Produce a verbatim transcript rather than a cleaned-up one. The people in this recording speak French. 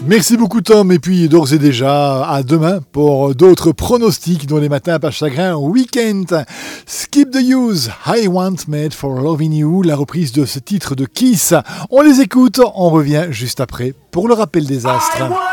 Merci beaucoup Tom, et puis d'ores et déjà à demain pour d'autres pronostics dans les matins pas chagrin week-end. Skip the Use, I Want Made for Loving You, la reprise de ce titre de Kiss. On les écoute, on revient juste après pour le rappel des astres.